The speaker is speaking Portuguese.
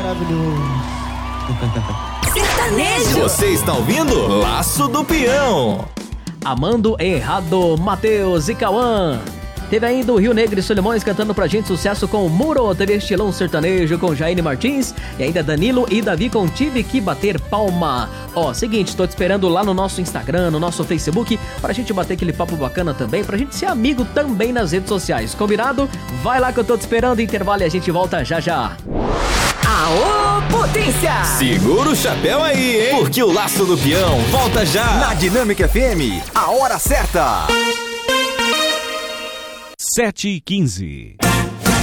Maravilhoso. Sertanejo. Você está ouvindo Laço do Peão. Amando Errado, Matheus e Cauã. Teve ainda o Rio Negro e Solimões cantando pra gente sucesso com o Muro. Teve Estilão Sertanejo com Jaine Martins. E ainda Danilo e Davi com Tive Que Bater Palma. Ó, seguinte, tô te esperando lá no nosso Instagram, no nosso Facebook, pra gente bater aquele papo bacana também, pra gente ser amigo também nas redes sociais. Combinado? Vai lá que eu tô te esperando. Intervalo e a gente volta já já. Aô, potência! Segura o chapéu aí, hein? Porque o Laço do Peão volta já. Na Dinâmica FM, a hora certa. 7h15.